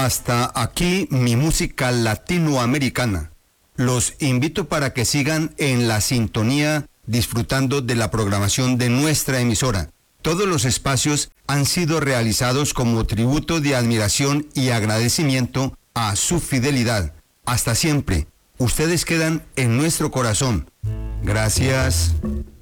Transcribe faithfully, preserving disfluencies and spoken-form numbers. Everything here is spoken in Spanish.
Hasta aquí mi música latinoamericana. Los invito para que sigan en la sintonía disfrutando de la programación de nuestra emisora. Todos los espacios han sido realizados como tributo de admiración y agradecimiento a su fidelidad. Hasta siempre. Ustedes quedan en nuestro corazón. Gracias.